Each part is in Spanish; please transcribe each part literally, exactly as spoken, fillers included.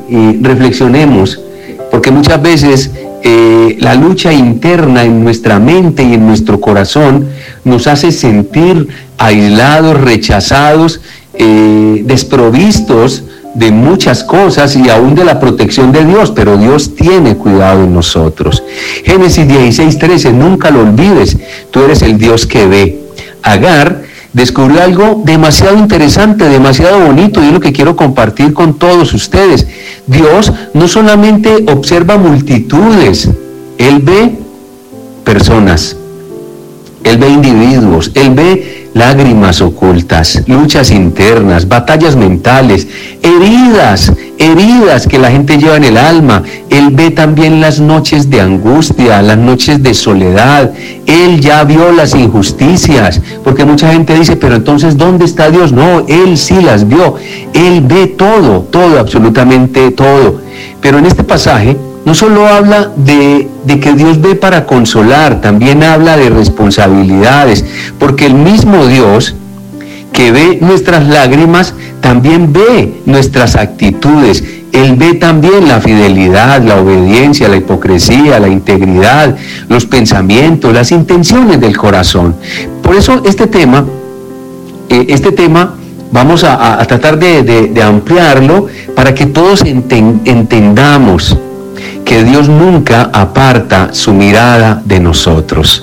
eh, reflexionemos, porque muchas veces eh, la lucha interna en nuestra mente y en nuestro corazón nos hace sentir aislados, rechazados, eh, desprovistos de muchas cosas y aún de la protección de Dios, pero Dios tiene cuidado en nosotros. Génesis dieciséis trece, nunca lo olvides, tú eres el Dios que ve. Agar descubrió algo demasiado interesante, demasiado bonito, y es lo que quiero compartir con todos ustedes. Dios no solamente observa multitudes, Él ve personas, Él ve individuos, Él ve lágrimas ocultas, luchas internas, batallas mentales, heridas, heridas que la gente lleva en el alma. Él ve también las noches de angustia, las noches de soledad. Él ya vio las injusticias, porque mucha gente dice, pero entonces, ¿dónde está Dios? No, Él sí las vio. Él ve todo, todo, absolutamente todo. Pero en este pasaje no solo habla de, de que Dios ve para consolar, también habla de responsabilidades, porque el mismo Dios que ve nuestras lágrimas, también ve nuestras actitudes. Él ve también la fidelidad, la obediencia, la hipocresía, la integridad, los pensamientos, las intenciones del corazón. Por eso este tema, eh, este tema vamos a, a tratar de, de, de ampliarlo para que todos enten, entendamos que Dios nunca aparta su mirada de nosotros.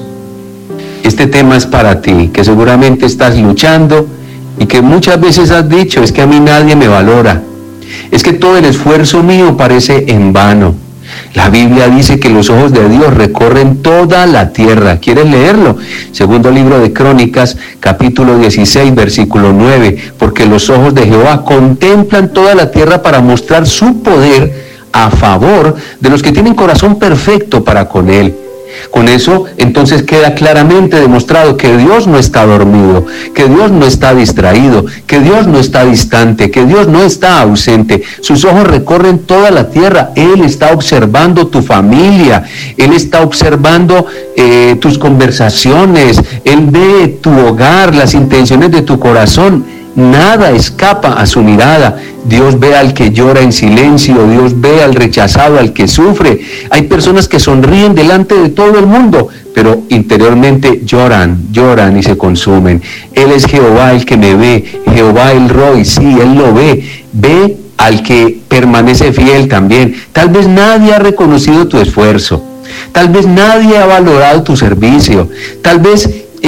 Este tema es para ti, que seguramente estás luchando y que muchas veces has dicho, es que a mí nadie me valora, es que todo el esfuerzo mío parece en vano. La Biblia dice que los ojos de Dios recorren toda la tierra. ¿Quieres leerlo? Segundo libro de Crónicas, capítulo dieciséis, versículo nueve. Porque los ojos de Jehová contemplan toda la tierra para mostrar su poder a favor de los que tienen corazón perfecto para con Él. Con eso, entonces queda claramente demostrado que Dios no está dormido, que Dios no está distraído, que Dios no está distante, que Dios no está ausente. Sus ojos recorren toda la tierra. Él está observando tu familia, Él está observando eh, tus conversaciones, Él ve tu hogar, las intenciones de tu corazón. Nada escapa a su mirada. Dios ve al que llora en silencio, Dios ve al rechazado, al que sufre. Hay personas que sonríen delante de todo el mundo, pero interiormente lloran, lloran y se consumen. Él es Jehová el que me ve, Jehová el Roy, sí, Él lo ve, ve al que permanece fiel también. Tal vez nadie ha reconocido tu esfuerzo, tal vez nadie ha valorado tu servicio, tal vez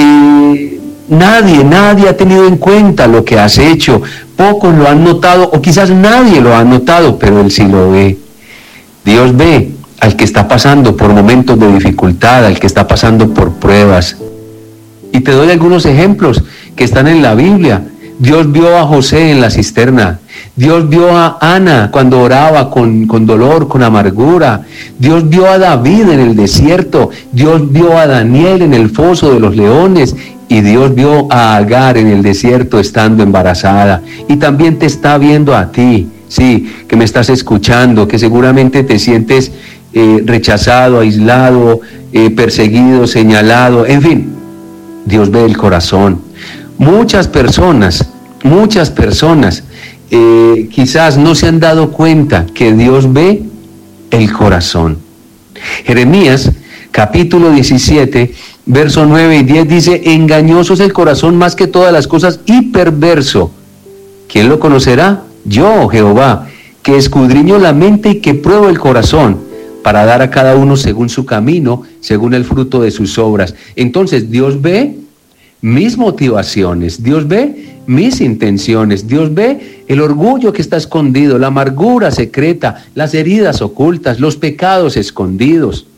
eh, Nadie, nadie ha tenido en cuenta lo que has hecho. Pocos lo han notado, o quizás nadie lo ha notado, pero Él sí lo ve. Dios ve al que está pasando por momentos de dificultad, al que está pasando por pruebas. Y te doy algunos ejemplos que están en la Biblia. Dios vio a José en la cisterna. Dios vio a Ana cuando oraba con, con dolor, con amargura. Dios vio a David en el desierto. Dios vio a Daniel en el foso de los leones. Y Dios vio a Agar en el desierto estando embarazada. Y también te está viendo a ti, sí, que me estás escuchando, que seguramente te sientes eh, rechazado, aislado, eh, perseguido, señalado, en fin. Dios ve el corazón. Muchas personas, muchas personas eh, quizás no se han dado cuenta que Dios ve el corazón. Jeremías, capítulo diecisiete, verso nueve y diez dice, engañoso es el corazón más que todas las cosas y perverso. ¿Quién lo conocerá? Yo, Jehová, que escudriño la mente y que pruebo el corazón, para dar a cada uno según su camino, según el fruto de sus obras. Entonces, Dios ve mis motivaciones, Dios ve mis intenciones, Dios ve el orgullo que está escondido, la amargura secreta, las heridas ocultas, los pecados escondidos.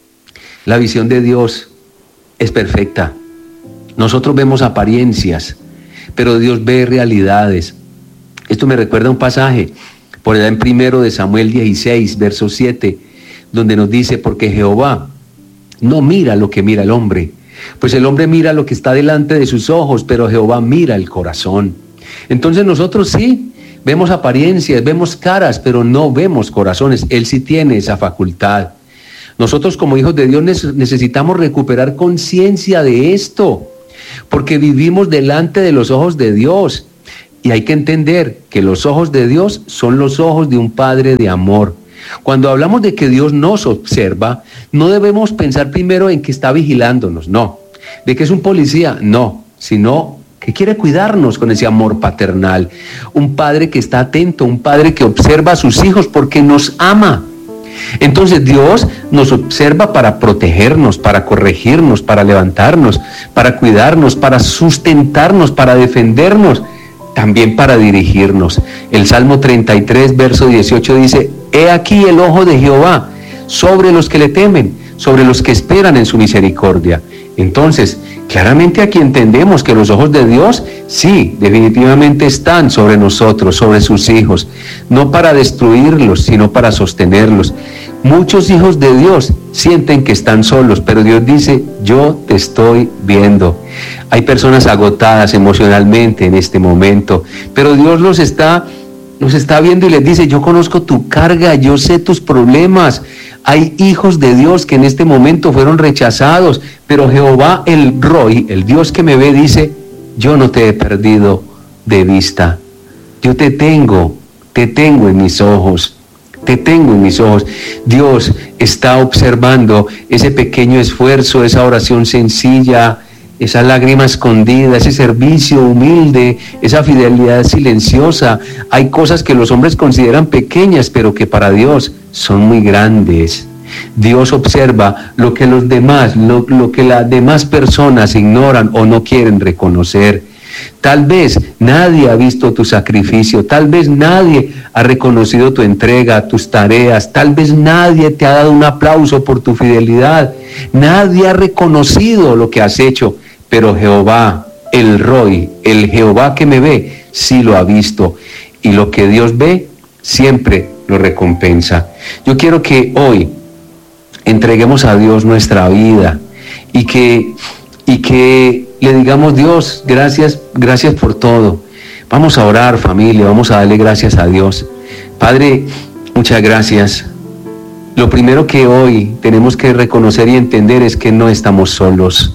La visión de Dios es perfecta. Nosotros vemos apariencias, pero Dios ve realidades. Esto me recuerda a un pasaje por allá en primero de Samuel dieciséis, verso siete, donde nos dice, porque Jehová no mira lo que mira el hombre, pues el hombre mira lo que está delante de sus ojos, pero Jehová mira el corazón. Entonces nosotros sí vemos apariencias, vemos caras, pero no vemos corazones. Él sí tiene esa facultad. Nosotros como hijos de Dios necesitamos recuperar conciencia de esto, porque vivimos delante de los ojos de Dios. Y hay que entender que los ojos de Dios son los ojos de un Padre de amor. Cuando hablamos de que Dios nos observa, no debemos pensar primero en que está vigilándonos, no. De que es un policía, no, sino que quiere cuidarnos con ese amor paternal. Un padre que está atento, un padre que observa a sus hijos porque nos ama. Entonces Dios nos observa para protegernos, para corregirnos, para levantarnos, para cuidarnos, para sustentarnos, para defendernos, también para dirigirnos. El Salmo treinta y tres, verso dieciocho dice: He aquí el ojo de Jehová sobre los que le temen, sobre los que esperan en su misericordia. Entonces, claramente aquí entendemos que los ojos de Dios, sí, definitivamente están sobre nosotros, sobre sus hijos, no para destruirlos, sino para sostenerlos. Muchos hijos de Dios sienten que están solos, pero Dios dice: yo te estoy viendo. Hay personas agotadas emocionalmente en este momento, pero Dios los está, los está viendo y les dice: yo conozco tu carga, yo sé tus problemas. Hay hijos de Dios que en este momento fueron rechazados, pero Jehová el Roy, el Dios que me ve, dice: yo no te he perdido de vista. Yo te tengo, te tengo en mis ojos, te tengo en mis ojos. Dios está observando ese pequeño esfuerzo, esa oración sencilla, esa lágrima escondida, ese servicio humilde, esa fidelidad silenciosa. Hay cosas que los hombres consideran pequeñas, pero que para Dios son muy grandes. Dios observa lo que los demás, lo, lo que las demás personas ignoran o no quieren reconocer. Tal vez nadie ha visto tu sacrificio, tal vez nadie ha reconocido tu entrega, tus tareas, tal vez nadie te ha dado un aplauso por tu fidelidad, nadie ha reconocido lo que has hecho, pero Jehová, el Roy, el Jehová que me ve, sí lo ha visto, y lo que Dios ve siempre lo recompensa. Yo quiero que hoy entreguemos a Dios nuestra vida y que, y que le digamos: Dios, gracias, gracias por todo. Vamos a orar, familia, vamos a darle gracias a Dios. Padre, muchas gracias. Lo primero que hoy tenemos que reconocer y entender es que no estamos solos.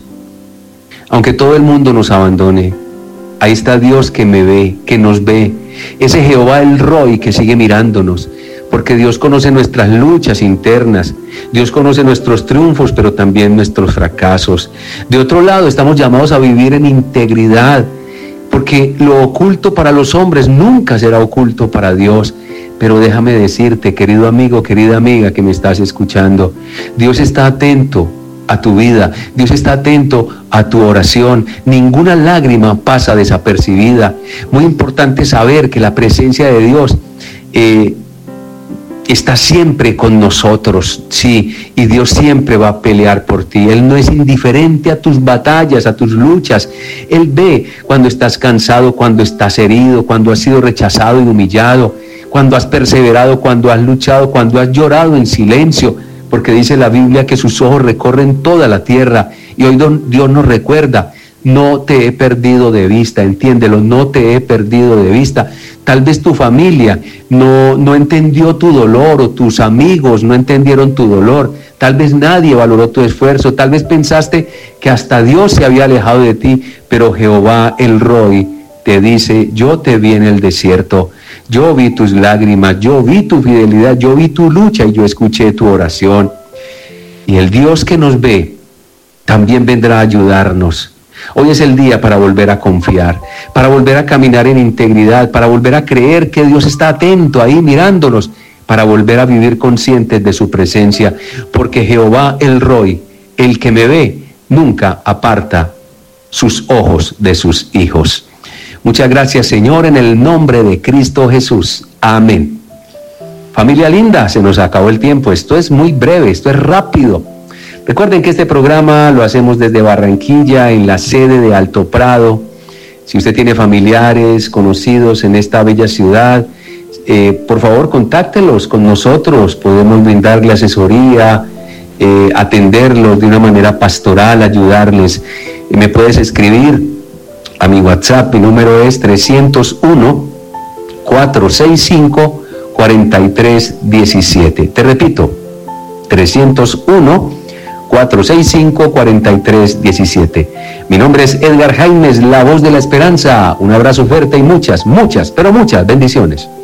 Aunque todo el mundo nos abandone, ahí está Dios que me ve, que nos ve. Ese Jehová el Roy que sigue mirándonos, porque Dios conoce nuestras luchas internas, Dios conoce nuestros triunfos, pero también nuestros fracasos. De otro lado, estamos llamados a vivir en integridad, porque lo oculto para los hombres nunca será oculto para Dios. Pero déjame decirte, querido amigo, querida amiga que me estás escuchando, Dios está atento a tu vida, Dios está atento a tu oración. Ninguna lágrima pasa desapercibida. Muy importante saber que la presencia de Dios eh, está siempre con nosotros, sí, y Dios siempre va a pelear por ti. Él no es indiferente a tus batallas, a tus luchas. Él ve cuando estás cansado, cuando estás herido, cuando has sido rechazado y humillado, cuando has perseverado, cuando has luchado, cuando has llorado en silencio, porque dice la Biblia que sus ojos recorren toda la tierra. Y hoy Dios nos recuerda: no te he perdido de vista, entiéndelo, no te he perdido de vista. Tal vez tu familia no, no entendió tu dolor, o tus amigos no entendieron tu dolor, tal vez nadie valoró tu esfuerzo, tal vez pensaste que hasta Dios se había alejado de ti, pero Jehová el Roy te dice: yo te vi en el desierto, yo vi tus lágrimas, yo vi tu fidelidad, yo vi tu lucha y yo escuché tu oración. Y el Dios que nos ve también vendrá a ayudarnos. Hoy es el día para volver a confiar, para volver a caminar en integridad, para volver a creer que Dios está atento ahí mirándonos, para volver a vivir conscientes de su presencia, porque Jehová el Roy, el que me ve, nunca aparta sus ojos de sus hijos. Muchas gracias, Señor, en el nombre de Cristo Jesús. Amén. Familia linda, se nos acabó el tiempo. Esto es muy breve, esto es rápido. Recuerden que este programa lo hacemos desde Barranquilla, en la sede de Alto Prado. Si usted tiene familiares, conocidos en esta bella ciudad, eh, por favor, contáctelos con nosotros. Podemos brindarle asesoría, eh, atenderlos de una manera pastoral, ayudarles. Eh, me puedes escribir a mi WhatsApp, mi número es trescientos uno, cuatrocientos sesenta y cinco, cuarenta y tres diecisiete. Te repito, trescientos uno, cuatro seis cinco, cuatro tres uno siete. Mi nombre es Edgar Jaimes, la voz de la esperanza. Un abrazo fuerte y muchas, muchas, pero muchas bendiciones.